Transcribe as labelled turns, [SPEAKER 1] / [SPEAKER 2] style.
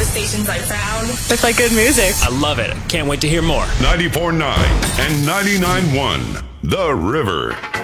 [SPEAKER 1] stations I found.
[SPEAKER 2] With like good music.
[SPEAKER 3] I love it. Can't wait to hear more.
[SPEAKER 4] 94.9 and 99.1 The River.